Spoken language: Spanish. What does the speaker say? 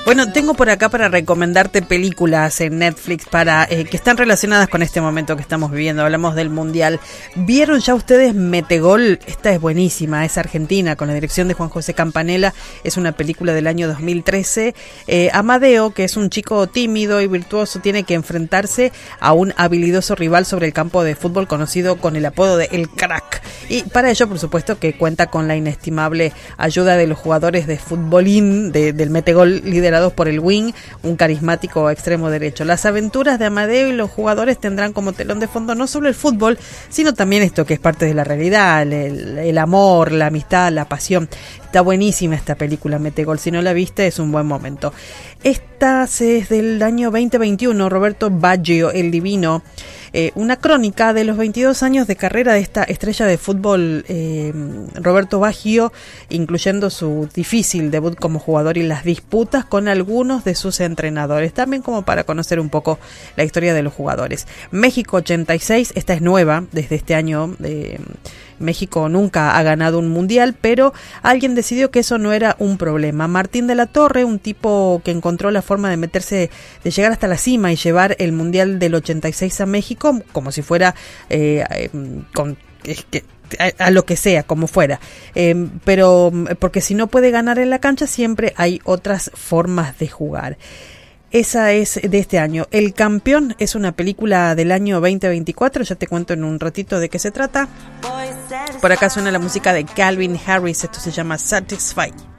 Bueno, tengo por acá para recomendarte películas en Netflix para que están relacionadas con este momento que estamos viviendo. Hablamos del Mundial. ¿Vieron ya ustedes Metegol? Esta es buenísima, es argentina, con la dirección de Juan José Campanella. Es una película del año 2013. Amadeo, que es un chico tímido y virtuoso, tiene que enfrentarse a un habilidoso rival sobre el campo de fútbol conocido con el apodo de El Crack. Y para ello, por supuesto, que cuenta con la inestimable ayuda de los jugadores de futbolín del Metegol, liderados por el Wing, un carismático extremo derecho. Las aventuras de Amadeo y los jugadores tendrán como telón de fondo no solo el fútbol, sino también esto que es parte de la realidad, el amor, la amistad, la pasión. Está buenísima esta película, Metegol. Si no la viste, es un buen momento. Esta es del año 2021, Roberto Baggio, el Divino. Una crónica de los 22 años de carrera de esta estrella de fútbol, Roberto Baggio, incluyendo su difícil debut como jugador y las disputas con algunos de sus entrenadores, también como para conocer un poco la historia de los jugadores. México 86, esta es nueva desde este año. México nunca ha ganado un mundial, pero alguien decidió que eso no era un problema. Martín de la Torre, un tipo que encontró la forma de de llegar hasta la cima y llevar el mundial del 86 a México como si fuera a lo que sea, como fuera, pero porque si no puede ganar en la cancha, siempre hay otras formas de jugar. Esa es de este año. El Campeón es una película del año 2024, ya te cuento en un ratito de qué se trata. Por acá suena la música de Calvin Harris, esto se llama Satisfied.